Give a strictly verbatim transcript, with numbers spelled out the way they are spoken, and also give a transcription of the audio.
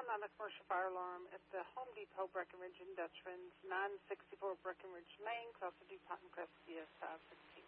found on a commercial fire alarm at the Home Depot, Breckenridge in Dutchman's, nine sixty-four Breckenridge Lane, across the DuPont and Crest, C S five sixteen.